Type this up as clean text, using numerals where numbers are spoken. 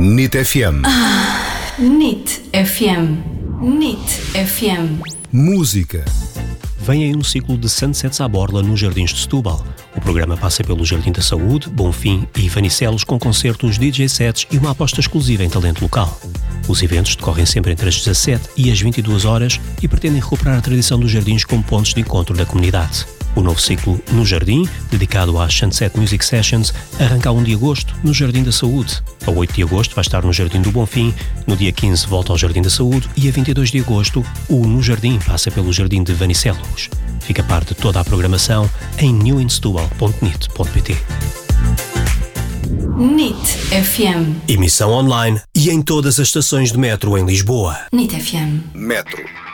NIT FM. NIT FM. NIT FM. Música. Vem aí um ciclo de sunsets à borla nos Jardins de Setúbal. O programa passa pelo Jardim da Saúde, Bonfim e Vanicelos, com concertos, DJ sets e uma aposta exclusiva em talento local. Os eventos decorrem sempre entre as 17 e as 22 horas e pretendem recuperar a tradição dos jardins como pontos de encontro da comunidade. O novo ciclo No Jardim, dedicado às Sunset Music Sessions, arranca a 1 de agosto no Jardim da Saúde. A 8 de agosto vai estar no Jardim do Bonfim, no dia 15 volta ao Jardim da Saúde e a 22 de agosto o No Jardim passa pelo Jardim de Vanicelos. Fica parte de toda a programação em newinsetubal.nit.pt. NIT FM. Emissão online e em todas as estações de metro em Lisboa. NIT FM. Metro.